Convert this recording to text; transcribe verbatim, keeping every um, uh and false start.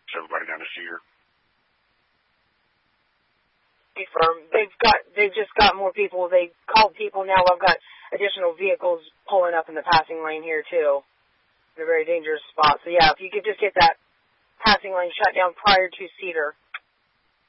everybody down to Cedar. Firm. They've got, they've just got more people. They called people now. I've got additional vehicles pulling up in the passing lane here too, in a very dangerous spot. So yeah, if you could just get that passing lane shut down prior to Cedar,